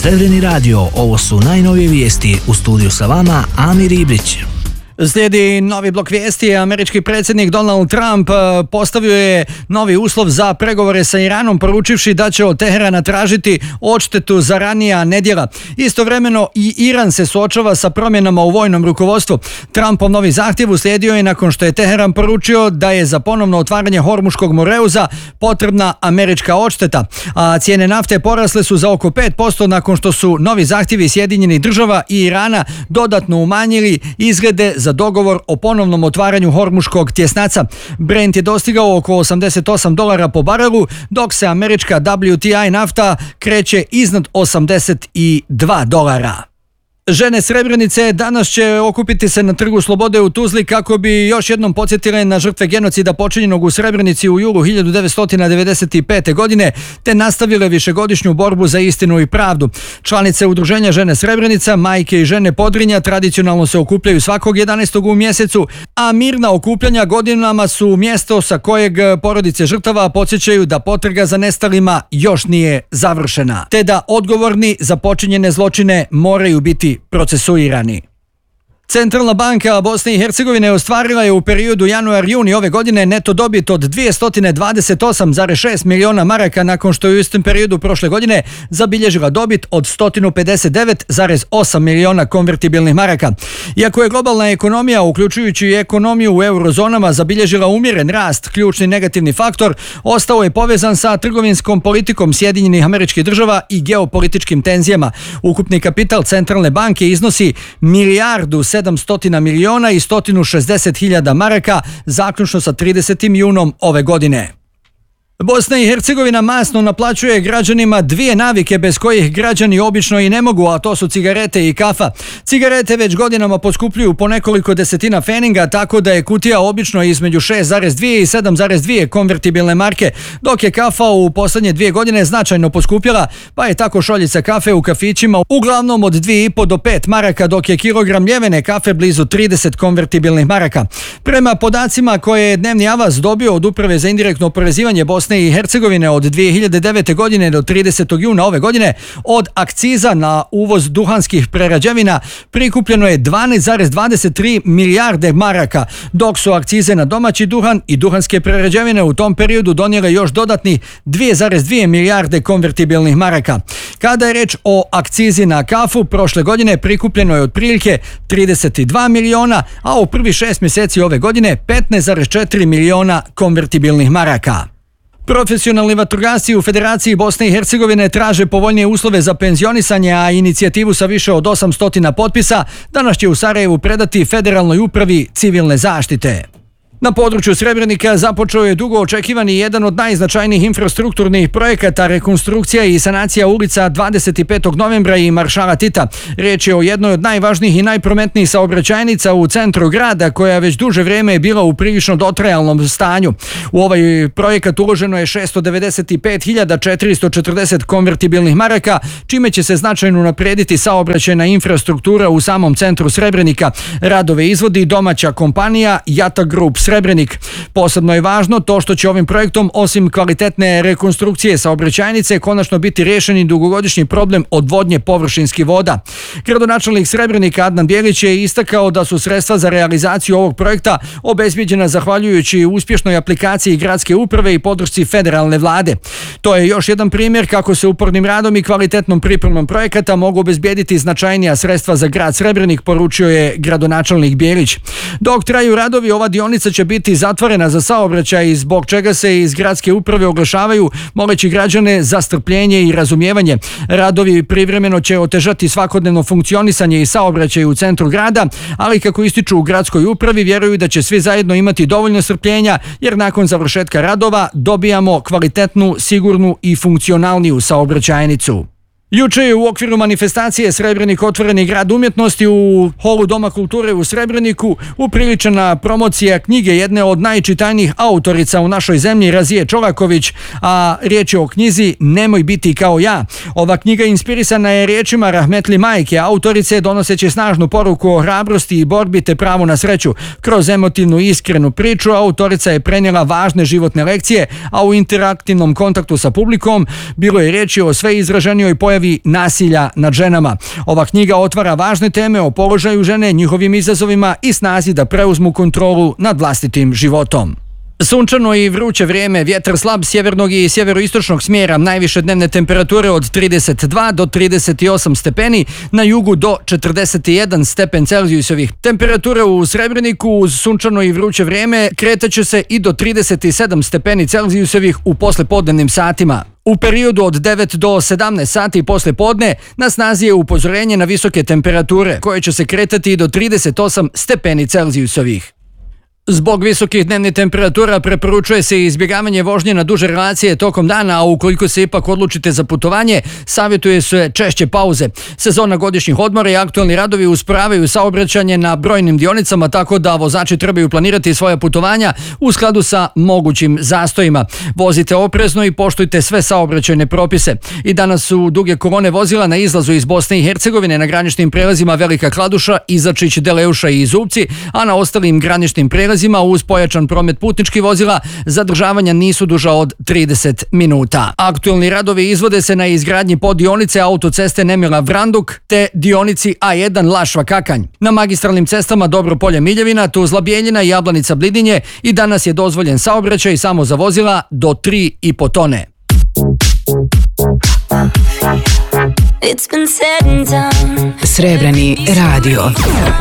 Srebreni radio, ovo su najnovije vijesti. U studiju sa vama Amir Ibrić. Slijedi novi blok vijesti. Američki predsjednik Donald Trump postavio je novi uslov za pregovore sa Iranom, poručivši da će od Teherana tražiti odštetu za ranija nedjela. Istovremeno i Iran se suočava sa promjenama u vojnom rukovodstvu. Trumpov novi zahtjev uslijedio je nakon što je Teheran poručio da je za ponovno otvaranje Hormuškog moreuza potrebna američka odšteta, a cijene nafte porasle su za oko 5% nakon što su novi zahtjevi Sjedinjenih država i Irana dodatno umanjili izglede za dogovor o ponovnom otvaranju Hormuškog tjesnaca. Brent je dostigao oko $88 po barelu, dok se američka WTI nafta kreće iznad $82. Žene Srebrenice danas će okupiti se na Trgu Slobode u Tuzli kako bi još jednom podsjetile na žrtve genocida počinjenog u Srebrenici u julu 1995. godine, te nastavile višegodišnju borbu za istinu i pravdu. Članice udruženja Žene Srebrenica, majke i žene Podrinja tradicionalno se okupljaju svakog 11. u mjesecu, a mirna okupljanja godinama su mjesto sa kojeg porodice žrtava podsjećaju da potraga za nestalima još nije završena, te da odgovorni za počinjene zločine moraju biti procesuirani. Centralna banka Bosne i Hercegovine ostvarila je u periodu januar-juni ove godine neto dobit od 228,6 miliona maraka nakon što je u istom periodu prošle godine zabilježila dobit od 159,8 miliona konvertibilnih maraka. Iako je globalna ekonomija, uključujući i ekonomiju u eurozonama, zabilježila umjeren rast, ključni negativni faktor ostao je povezan sa trgovinskom politikom Sjedinjenih Američkih Država i geopolitičkim tenzijama. Ukupni kapital Centralne banke iznosi milijardu 700 miliona i 160.000 maraka, zaključno sa 30. junom ove godine. Bosna i Hercegovina masno naplaćuje građanima dvije navike bez kojih građani obično i ne mogu, a to su cigarete i kafa. Cigarete već godinama poskupljuju po nekoliko desetina feninga, tako da je kutija obično između 6,2 i 7,2 konvertibilne marke, dok je kafa u posljednje 2 godine značajno poskupjela, pa je tako šoljica kafe u kafićima uglavnom od 2,5 do 5 maraka, dok je kilogram ljevene kafe blizu 30 konvertibilnih maraka. Prema podacima koje je Dnevni Avaz dobio od Uprave za indirektno oporezivanje Bosne i Hercegovine od 2009. godine do 30. juna ove godine, od akciza na uvoz duhanskih prerađevina prikupljeno je 12,23 milijarde maraka, dok su akcize na domaći duhan i duhanske prerađevine u tom periodu donijele još dodatni 2,2 milijarde konvertibilnih maraka. Kada je reč o akcizi na kafu, prošle godine prikupljeno je otprilike 32 miliona, a u prvi 6 mjeseci ove godine 15,4 miliona konvertibilnih maraka. Profesionalni vatrogasci u Federaciji Bosne i Hercegovine traže povoljnije uslove za penzionisanje, a inicijativu sa više od 800 potpisa danas će u Sarajevu predati Federalnoj upravi civilne zaštite. Na području Srebrenika započeo je dugo očekivani jedan od najznačajnijih infrastrukturnih projekata, rekonstrukcija i sanacija ulica 25. novembra i Maršala Tita. Riječ je o jednoj od najvažnijih i najprometnijih saobraćajnica u centru grada, koja već duže vrijeme je bila u prilično dotrajalnom stanju. U ovaj projekat uloženo je 695.440 konvertibilnih maraka, čime će se značajno unaprijediti saobraćajna infrastruktura u samom centru Srebrenika. Radove izvodi domaća kompanija Jata Group Srebrenik. Posebno je važno to što će ovim projektom, osim kvalitetne rekonstrukcije saobraćajnice, konačno biti riješeni dugogodišnji problem odvodnje površinskih voda. Gradonačelnik Srebrenika Adnan Bjelić je istakao da su sredstva za realizaciju ovog projekta obezbijeđena zahvaljujući uspješnoj aplikaciji gradske uprave i podršci federalne vlade. To je još jedan primjer kako se upornim radom i kvalitetnom pripremom projekata mogu obezbijediti značajnija sredstva za grad Srebrenik, poručio je gradonačelnik Bjelić. Dok traju radovi, ova dionica će biti zatvorena za saobraćaj, zbog čega se iz gradske uprave oglašavaju moleći građane za strpljenje i razumijevanje. Radovi privremeno će otežati svakodnevno funkcionisanje i saobraćaj u centru grada, ali kako ističu u gradskoj upravi, vjeruju da će svi zajedno imati dovoljno strpljenja, jer nakon završetka radova dobijamo kvalitetnu, sigurnu i funkcionalniju saobraćajnicu. Juče je u okviru manifestacije Srebrenik otvoreni grad umjetnosti u holu Doma kulture u Srebreniku upriličena promocija knjige jedne od najčitanijih autorica u našoj zemlji, Razije Čolaković, a riječ je o knjizi Nemoj biti kao ja. Ova knjiga inspirisana je riječima rahmetli majke autorice, donoseći snažnu poruku o hrabrosti i borbi te pravu na sreću. Kroz emotivnu i iskrenu priču autorica je prenijela važne životne lekcije, a u interaktivnom kontaktu sa publikom bilo je riječi o sve izraženijoj pojavi pojavi nasilja nad ženama. Ova knjiga otvara važne teme o položaju žene, njihovim izazovima i snazi da preuzmu kontrolu nad vlastitim životom. Sunčano i vruće vrijeme, vjetar slab sjevernog i sjeveroistočnog smjera, najviše dnevne temperature od 32 do 38 stepeni, na jugu do 41 stepen Celzijusovih. Temperature u Srebreniku uz sunčano i vruće vrijeme kretaće se i do 37 stepeni Celzijusovih u poslepodnevnim satima. U periodu od 9 do 17 sati posle podne na snazi je upozorenje na visoke temperature, koje će se kretati i do 38 stepeni Celzijusovih. Zbog visokih dnevnih temperatura preporučuje se izbjegavanje vožnje na duže relacije tokom dana, a ukoliko se ipak odlučite za putovanje, savjetuje se češće pauze. Sezona godišnjih odmora i aktualni radovi usporavaju saobraćanje na brojnim dionicama, tako da vozači trebaju planirati svoja putovanja u skladu sa mogućim zastojima. Vozite oprezno i poštujte sve saobraćajne propise. I danas su duge kolone vozila na izlazu iz Bosne i Hercegovine na graničnim prelazima Velika Kladuša, Izačić, Deleuša i Zupci, a na ostalim graničnim prelazima uz pojačan promet putničkih vozila zadržavanja nisu duža od 30 minuta. Aktualni radovi izvode se na izgradnji poddionice autoceste Nemila Vranduk te dionici A1 Lašva Kakanj. Na magistralnim cestama Dobropolje Miljevina, Tuzla Bijeljina i Jablanica Blidinje i danas je dozvoljen saobraćaj samo za vozila do 3,5 tone. Srebreni radio.